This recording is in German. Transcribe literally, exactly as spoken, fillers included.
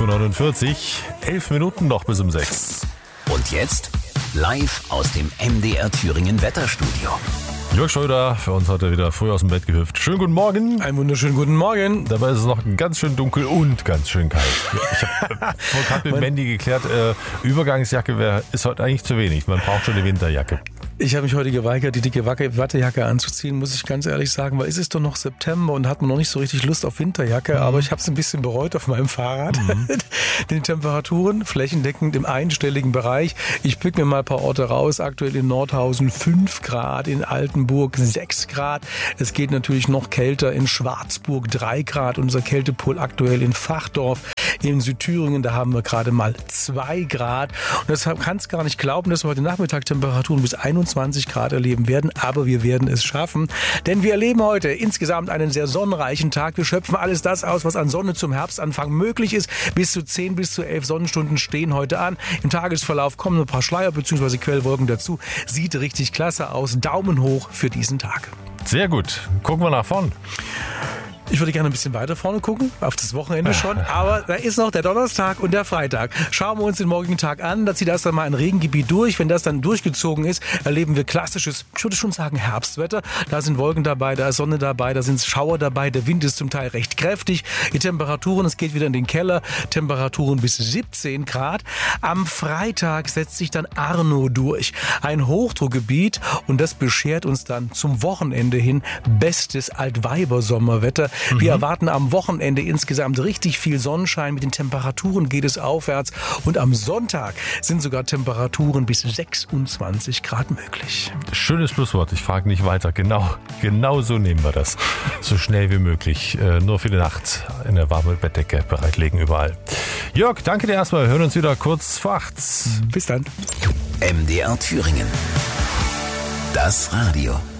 Uhr neunundvierzig. Elf Minuten noch bis um sechs. Und jetzt live aus dem M D R Thüringen Wetterstudio. Jörg Schröder, für uns heute wieder früh aus dem Bett gehüpft. Schönen guten Morgen. Einen wunderschönen guten Morgen. Dabei ist es noch ganz schön dunkel und ganz schön kalt. Ich habe gerade mit Mandy geklärt, äh, Übergangsjacke wär, ist heute eigentlich zu wenig. Man braucht schon eine Winterjacke. Ich habe mich heute geweigert, die dicke Wattejacke anzuziehen, muss ich ganz ehrlich sagen, weil es ist doch noch September und hat man noch nicht so richtig Lust auf Winterjacke, mhm. aber ich habe es ein bisschen bereut auf meinem Fahrrad. Mhm. Den Temperaturen flächendeckend im einstelligen Bereich. Ich pick mir mal ein paar Orte raus. Aktuell in Nordhausen fünf Grad, in Altenburg sechs Grad. Es geht natürlich noch kälter in Schwarzburg drei Grad. Unser Kältepol aktuell in Fachdorf. In Südthüringen, da haben wir gerade mal zwei Grad. Und deshalb kann es gar nicht glauben, dass wir heute Nachmittag Temperaturen bis einundzwanzig Grad erleben werden. Aber wir werden es schaffen. Denn wir erleben heute insgesamt einen sehr sonnenreichen Tag. Wir schöpfen alles das aus, was an Sonne zum Herbstanfang möglich ist. Bis zu zehn bis zu elf Sonnenstunden stehen heute an. Im Tagesverlauf kommen ein paar Schleier bzw. Quellwolken dazu. Sieht richtig klasse aus. Daumen hoch für diesen Tag. Sehr gut. Gucken wir nach vorn. Ich würde gerne ein bisschen weiter vorne gucken, auf das Wochenende schon, aber da ist noch der Donnerstag und der Freitag. Schauen wir uns den morgigen Tag an, da zieht erst einmal ein Regengebiet durch. Wenn das dann durchgezogen ist, erleben wir klassisches, ich würde schon sagen Herbstwetter. Da sind Wolken dabei, da ist Sonne dabei, da sind Schauer dabei, der Wind ist zum Teil recht kräftig. Die Temperaturen, es geht wieder in den Keller, Temperaturen bis siebzehn Grad. Am Freitag setzt sich dann Arno durch, ein Hochdruckgebiet, und das beschert uns dann zum Wochenende hin bestes Altweibersommerwetter. Wir mhm. erwarten am Wochenende insgesamt richtig viel Sonnenschein. Mit den Temperaturen geht es aufwärts. Und am Sonntag sind sogar Temperaturen bis sechsundzwanzig Grad möglich. Schönes Schlusswort. Ich frage nicht weiter. Genau, genau so nehmen wir das. So schnell wie möglich. Äh, nur für die Nacht eine warme Bettdecke bereitlegen überall. Jörg, danke dir erstmal. Wir hören uns wieder kurz vor acht. Bis dann. M D R Thüringen. Das Radio.